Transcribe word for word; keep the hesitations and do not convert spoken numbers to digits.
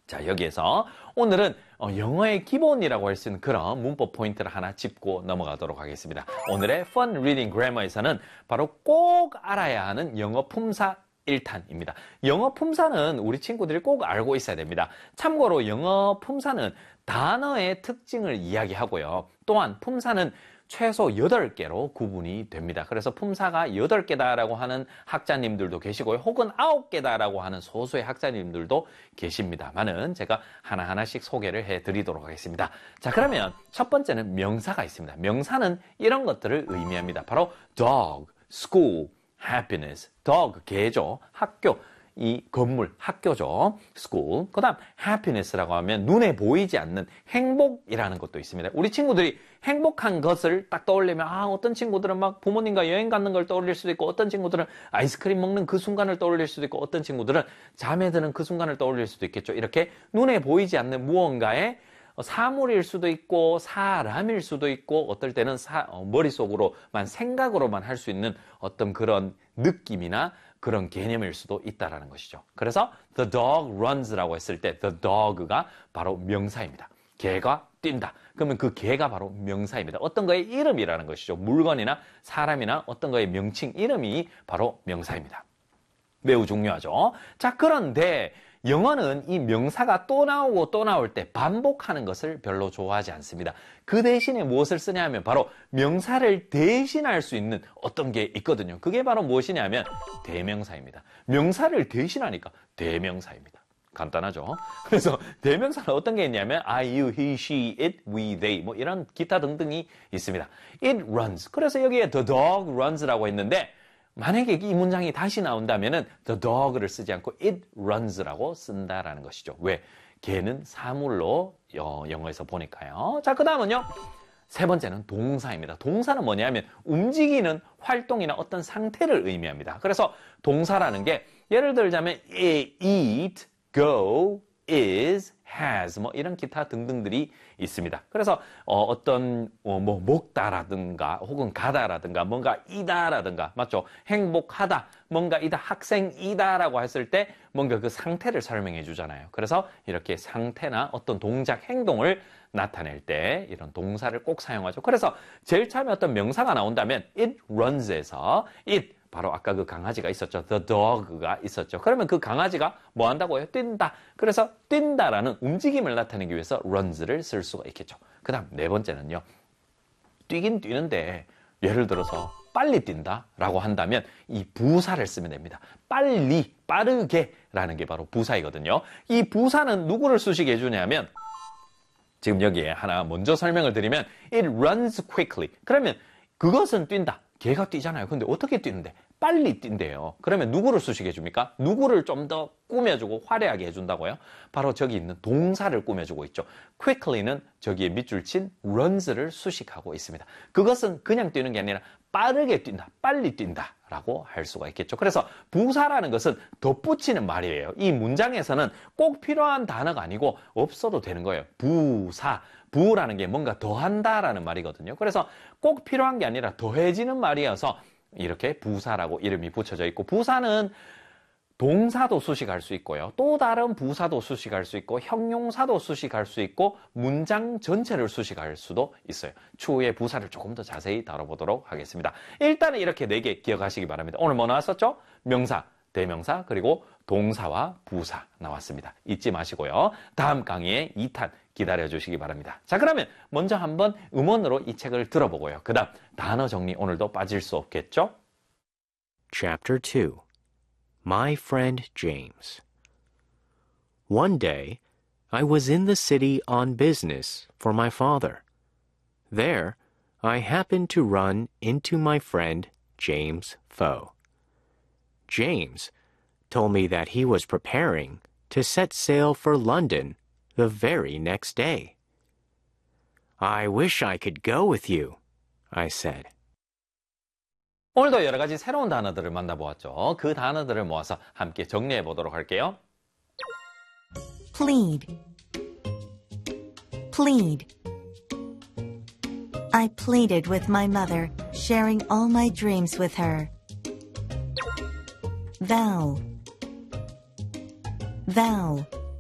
자, 여기에서 오늘은 영어의 기본이라고 할 수 있는 그런 문법 포인트를 하나 짚고 넘어가도록 하겠습니다. 오늘의 Fun Reading Grammar에서는 바로 꼭 알아야 하는 영어 품사 일 탄입니다. 영어 품사는 우리 친구들이 꼭 알고 있어야 됩니다. 참고로 영어 품사는 단어의 특징을 이야기하고요. 또한 품사는 최소 여덟 개로 구분이 됩니다. 그래서 품사가 여덟 개다라고 하는 학자님들도 계시고요. 혹은 아홉 개다라고 하는 소수의 학자님들도 계십니다만은 제가 하나하나씩 소개를 해드리도록 하겠습니다. 자, 그러면 첫 번째는 명사가 있습니다. 명사는 이런 것들을 의미합니다. 바로 dog, school, happiness, dog, 개죠. 학교, 이 건물, 학교죠. school. 그 다음 happiness라고 하면 눈에 보이지 않는 행복이라는 것도 있습니다. 우리 친구들이 행복한 것을 딱 떠올리면 아, 어떤 친구들은 막 부모님과 여행 가는 걸 떠올릴 수도 있고 어떤 친구들은 아이스크림 먹는 그 순간을 떠올릴 수도 있고 어떤 친구들은 잠에 드는 그 순간을 떠올릴 수도 있겠죠. 이렇게 눈에 보이지 않는 무언가의 사물일 수도 있고 사람일 수도 있고 어떨 때는 사, 어, 머릿속으로만 생각으로만 할 수 있는 어떤 그런 느낌이나 그런 개념일 수도 있다라는 것이죠. 그래서 the dog runs라고 했을 때 the dog가 바로 명사입니다. 개가 뛴다. 그러면 그 개가 바로 명사입니다. 어떤 거의 이름이라는 것이죠. 물건이나 사람이나 어떤 거의 명칭 이름이 바로 명사입니다. 매우 중요하죠. 자, 그런데 영어는 이 명사가 또 나오고 또 나올 때 반복하는 것을 별로 좋아하지 않습니다. 그 대신에 무엇을 쓰냐 하면 바로 명사를 대신할 수 있는 어떤 게 있거든요. 그게 바로 무엇이냐 하면 대명사입니다. 명사를 대신하니까 대명사입니다. 간단하죠. 그래서 대명사는 어떤 게 있냐면 I, you, he, she, it, we, they 뭐 이런 기타 등등이 있습니다. It runs. 그래서 여기에 the dog runs라고 했는데 만약에 이 문장이 다시 나온다면은 the dog를 쓰지 않고 it runs라고 쓴다라는 것이죠. 왜? 개는 사물로 영어에서 보니까요. 자, 그 다음은요. 세 번째는 동사입니다. 동사는 뭐냐면 움직이는 활동이나 어떤 상태를 의미합니다. 그래서 동사라는 게 예를 들자면 eat, go, is, has 뭐 이런 기타 등등들이 있습니다. 그래서 어, 어떤 어, 뭐 먹다라든가 혹은 가다라든가 뭔가 이다라든가 맞죠? 행복하다, 뭔가 이다, 학생이다라고 했을 때 뭔가 그 상태를 설명해 주잖아요. 그래서 이렇게 상태나 어떤 동작, 행동을 나타낼 때 이런 동사를 꼭 사용하죠. 그래서 제일 처음에 어떤 명사가 나온다면 it runs에서 it 바로 아까 그 강아지가 있었죠. The dog가 있었죠. 그러면 그 강아지가 뭐 한다고요? 뛴다. 그래서 뛴다라는 움직임을 나타내기 위해서 runs를 쓸 수가 있겠죠. 그 다음 네 번째는요. 뛰긴 뛰는데 예를 들어서 빨리 뛴다라고 한다면 이 부사를 쓰면 됩니다. 빨리, 빠르게 라는 게 바로 부사이거든요. 이 부사는 누구를 수식해 주냐면 지금 여기에 하나 먼저 설명을 드리면 it runs quickly. 그러면 그것은 뛴다. 개가 뛰잖아요. 근데 어떻게 뛰는데? 빨리 뛴대요. 그러면 누구를 수식해 줍니까? 누구를 좀 더 꾸며주고 화려하게 해준다고요? 바로 저기 있는 동사를 꾸며주고 있죠. quickly는 저기에 밑줄 친 runs를 수식하고 있습니다. 그것은 그냥 뛰는 게 아니라 빠르게 뛴다, 빨리 뛴다 라고 할 수가 있겠죠. 그래서 부사라는 것은 덧붙이는 말이에요. 이 문장에서는 꼭 필요한 단어가 아니고 없어도 되는 거예요. 부사, 부라는 게 뭔가 더한다라는 말이거든요. 그래서 꼭 필요한 게 아니라 더해지는 말이어서 이렇게 부사라고 이름이 붙여져 있고 부사는 동사도 수식할 수 있고요. 또 다른 부사도 수식할 수 있고 형용사도 수식할 수 있고 문장 전체를 수식할 수도 있어요. 추후에 부사를 조금 더 자세히 다뤄보도록 하겠습니다. 일단은 이렇게 네 개 기억하시기 바랍니다. 오늘 뭐 나왔었죠? 명사, 대명사, 그리고 동사와 부사 나왔습니다. 잊지 마시고요. 다음 강의에 이 탄 기다려주시기 바랍니다. 자, 그러면 먼저 한번 음원으로 이 책을 들어보고요. 그 다음 단어 정리 오늘도 빠질 수 없겠죠? Chapter two. My friend James. One day, I was in the city on business for my father. There, I happened to run into my friend James Foe. James told me that he was preparing to set sail for London the very next day. I wish I could go with you, I said. 오늘도 여러 가지 새로운 단어들을 만나보았죠. 그 단어들을 모아서 함께 정리해 보도록 할게요. Plead. Plead. I pleaded with my mother, sharing all my dreams with her. Vow. Vow.